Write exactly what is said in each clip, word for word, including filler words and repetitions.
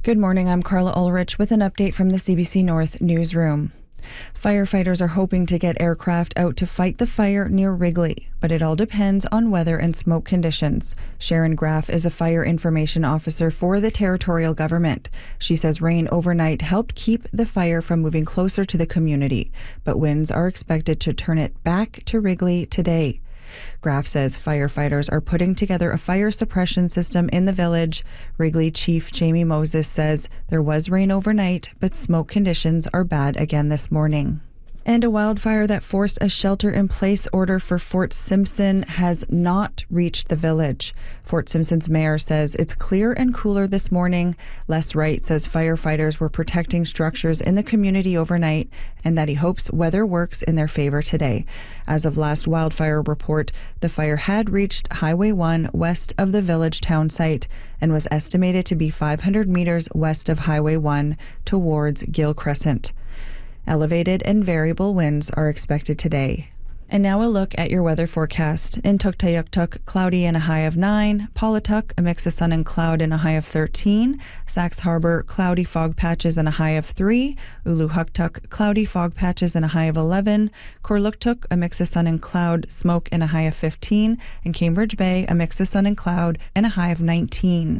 Good morning, I'm Carla Ulrich with an update from the C B C North newsroom. Firefighters are hoping to get aircraft out to fight the fire near Wrigley, but it all depends on weather and smoke conditions. Sharon Graff is a fire information officer for the territorial government. She says rain overnight helped keep the fire from moving closer to the community, but winds are expected to turn it back to Wrigley today. Graff says firefighters are putting together a fire suppression system in the village. Wrigley Chief Jamie Moses says there was rain overnight, but smoke conditions are bad again this morning. And a wildfire that forced a shelter-in-place order for Fort Simpson has not reached the village. Fort Simpson's mayor says it's clear and cooler this morning. Les Wright says firefighters were protecting structures in the community overnight and that he hopes weather works in their favor today. As of last wildfire report, the fire had reached Highway one west of the village town site and was estimated to be five hundred meters west of Highway one towards Gill Crescent. Elevated and variable winds are expected today. And now a look at your weather forecast. In Tuktoyaktuk, cloudy and a high of nine. Paulatuk, a mix of sun and cloud and a high of thirteen. Sax Harbor, cloudy fog patches and a high of three. Uluhuktuk, cloudy fog patches and a high of eleven. Korluktuk, a mix of sun and cloud, smoke and a high of fifteen. And Cambridge Bay, a mix of sun and cloud and a high of nineteen.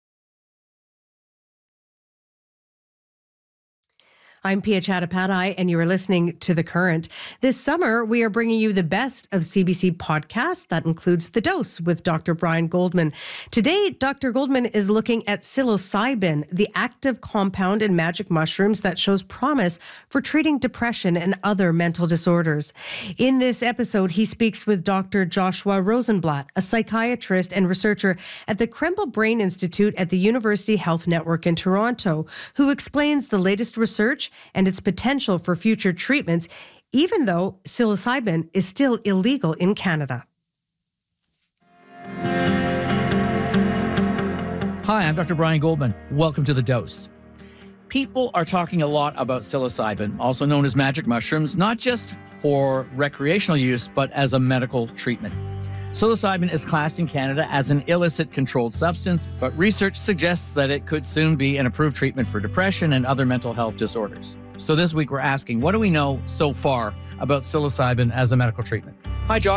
I'm Pia Chattopadhyay, and you are listening to The Current. This summer, we are bringing you the best of C B C podcasts. That includes The Dose with Doctor Brian Goldman. Today, Doctor Goldman is looking at psilocybin, the active compound in magic mushrooms that shows promise for treating depression and other mental disorders. In this episode, he speaks with Doctor Joshua Rosenblatt, a psychiatrist and researcher at the Krembil Brain Institute at the University Health Network in Toronto, who explains the latest research and its potential for future treatments, even though psilocybin is still illegal in Canada. Hi, I'm Doctor Brian Goldman. Welcome to The Dose. People are talking a lot about psilocybin, also known as magic mushrooms, not just for recreational use, but as a medical treatment. Psilocybin is classed in Canada as an illicit controlled substance, but research suggests that it could soon be an approved treatment for depression and other mental health disorders. So this week we're asking, what do we know so far about psilocybin as a medical treatment? Hi, Josh.